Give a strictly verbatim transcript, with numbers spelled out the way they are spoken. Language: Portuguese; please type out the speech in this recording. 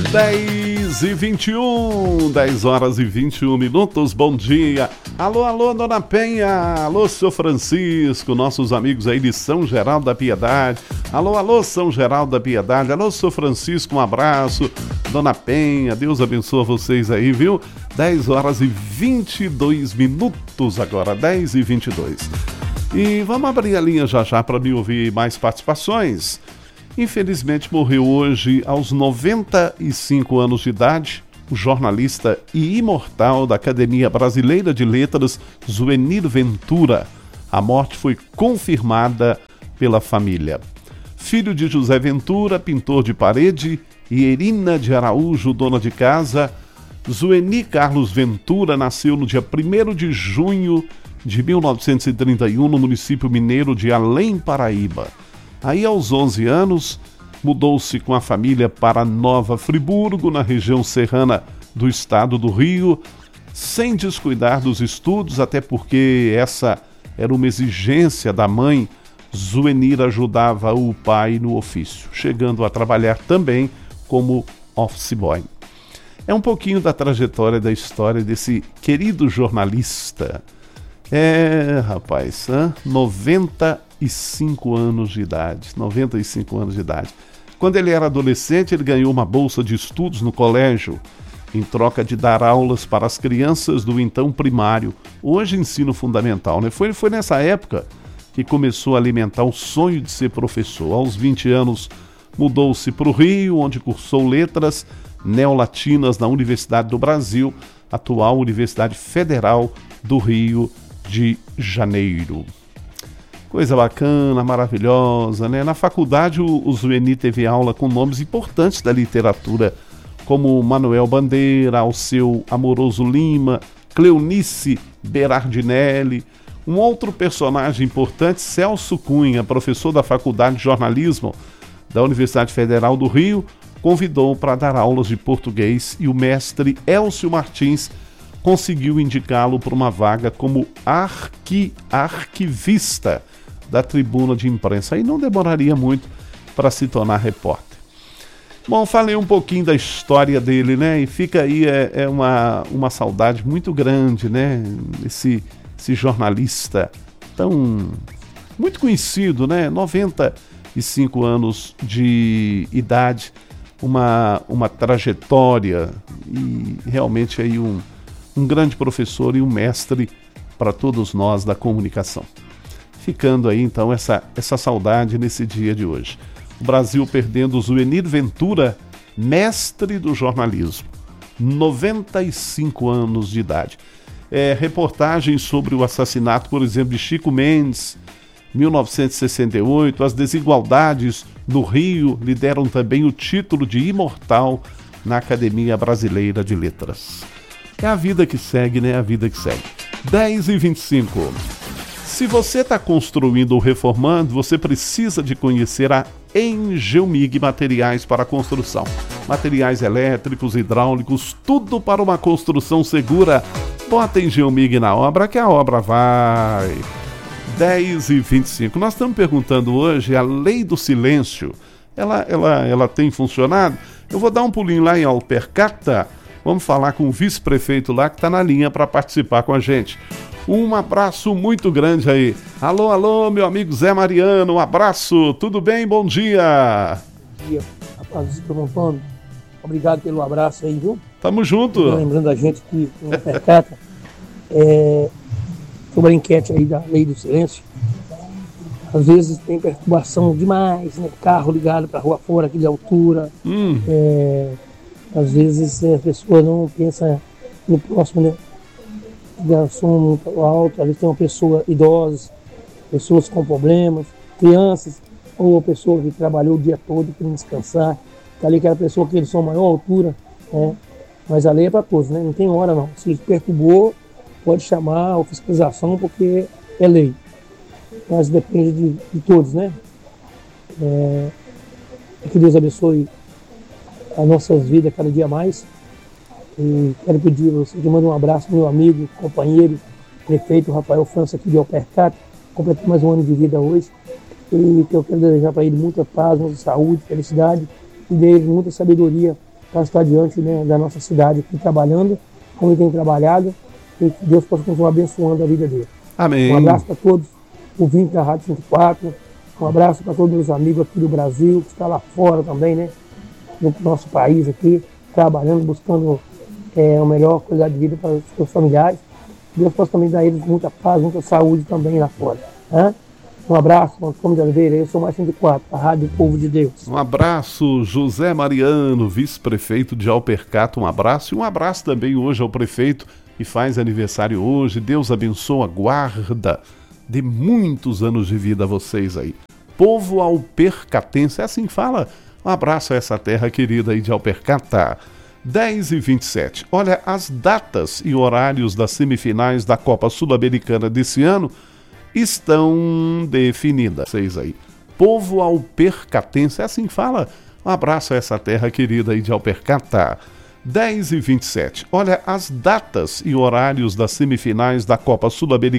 dez e vinte e um, dez horas e vinte e um minutos, bom dia. Alô, alô, Dona Penha, alô, Seu Francisco, nossos amigos aí de São Geraldo da Piedade. Alô, alô, São Geraldo da Piedade, alô, Seu Francisco, um abraço. Dona Penha, Deus abençoe vocês aí, viu? dez horas e vinte e dois minutos agora, dez e vinte e dois. E vamos abrir a linha já já para me ouvir mais participações. Infelizmente morreu hoje, aos noventa e cinco anos de idade, o jornalista e imortal da Academia Brasileira de Letras, Zuenir Ventura. A morte foi confirmada pela família. Filho de José Ventura, pintor de parede, e Erina de Araújo, dona de casa, Zuenir Carlos Ventura nasceu no dia primeiro de junho de mil novecentos e trinta e um no município mineiro de Além Paraíba. Aí, aos onze anos, mudou-se com a família para Nova Friburgo, na região serrana do estado do Rio, sem descuidar dos estudos, até porque essa era uma exigência da mãe. Zuenir ajudava o pai no ofício, chegando a trabalhar também como office boy. É um pouquinho da trajetória, da história desse querido jornalista. É, rapaz, hein? noventa e cinco anos de idade, noventa e cinco anos de idade. Quando ele era adolescente, ele ganhou uma bolsa de estudos no colégio, em troca de dar aulas para as crianças do então primário, hoje ensino fundamental, né? Foi, foi nessa época que começou a alimentar o sonho de ser professor. Aos vinte anos, mudou-se para o Rio, onde cursou letras neolatinas na Universidade do Brasil, atual Universidade Federal do Rio de Janeiro. Coisa bacana, maravilhosa, né? Na faculdade, o, o Zuenir teve aula com nomes importantes da literatura, como Manuel Bandeira, Alceu Amoroso Lima, Cleonice Berardinelli. Um outro personagem importante, Celso Cunha, professor da Faculdade de Jornalismo da Universidade Federal do Rio, convidou para dar aulas de português, e o mestre Elcio Martins conseguiu indicá-lo para uma vaga como arqui, arquivista da Tribuna de Imprensa. Aí não demoraria muito para se tornar repórter. Bom, falei um pouquinho da história dele, né? E fica aí é, é uma, uma saudade muito grande, né? Esse, esse jornalista tão muito conhecido, né? noventa e cinco anos de idade, uma, uma trajetória e realmente aí um um grande professor e um mestre para todos nós da comunicação. Ficando aí, então, essa, essa saudade nesse dia de hoje. O Brasil perdendo o Zuenir Ventura, mestre do jornalismo, noventa e cinco anos de idade. É, reportagens sobre o assassinato, por exemplo, de Chico Mendes, mil novecentos e sessenta e oito, as desigualdades no Rio lhe deram também o título de imortal na Academia Brasileira de Letras. É a vida que segue, né? A vida que segue. dez e vinte e cinco. Se você está construindo ou reformando, você precisa de conhecer a Engeumig Materiais para Construção. Materiais elétricos, hidráulicos, tudo para uma construção segura. Bota Engeumig na obra que a obra vai. dez e vinte e cinco. Nós estamos perguntando hoje, a lei do silêncio, ela, ela, ela tem funcionado? Eu vou dar um pulinho lá em Alpercata. Vamos falar com o vice-prefeito lá que está na linha para participar com a gente. Um abraço muito grande aí. Alô, alô, meu amigo Zé Mariano, um abraço. Tudo bem? Bom dia. Bom dia, rapaz, Dom Antônio. Obrigado pelo abraço aí, viu? Tamo junto. Lembrando a gente que na Percata, é, sobre a enquete aí da lei do silêncio, às vezes tem perturbação demais, né? Carro ligado para rua fora, aqui de altura. Hum. É, Às vezes a pessoa não pensa no próximo, né? Da som muito alto, às vezes tem uma pessoa idosa, pessoas com problemas, crianças, ou a pessoa que trabalhou o dia todo querendo descansar, tá ali aquela pessoa que tem som maior altura, né? Mas a lei é para todos, né? Não tem hora não. Se perturbou, pode chamar a fiscalização porque é lei. Mas depende de, de todos, né? É, que Deus abençoe as nossas vidas cada dia mais. E quero pedir a você que manda um abraço para meu amigo, companheiro, prefeito Rafael França aqui de Alpercata, completou mais um ano de vida hoje. E que eu quero desejar para ele muita paz, muita saúde, felicidade e dele muita sabedoria para estar diante, né, da nossa cidade aqui trabalhando, como ele tem trabalhado, e que Deus possa continuar abençoando a vida dele. Amém. Um abraço para todos, ouvintes da Rádio cento e quatro, um abraço para todos os meus amigos aqui do Brasil, que está lá fora também, né, no nosso país aqui, trabalhando, buscando é, a melhor qualidade de vida para os seus familiares. Deus possa também dar a eles muita paz, muita saúde também lá fora. Né? Um abraço, Antônio de Oliveira, eu sou mais cento e quatro, a Rádio Povo de Deus. Um abraço, José Mariano, vice-prefeito de Alpercato, um abraço. E um abraço também hoje ao prefeito, que faz aniversário hoje. Deus abençoe, guarda de muitos anos de vida a vocês aí. Povo alpercatense, é assim que fala? Um abraço a essa terra querida aí de Alpercata. dez e vinte e sete. Olha, as datas e horários das semifinais da Copa Sul-Americana desse ano estão definidas. Vocês aí. Povo alpercatense, é assim que fala? Um abraço a essa terra querida aí de Alpercata. dez e vinte e sete. Olha, as datas e horários das semifinais da Copa Sul-Americana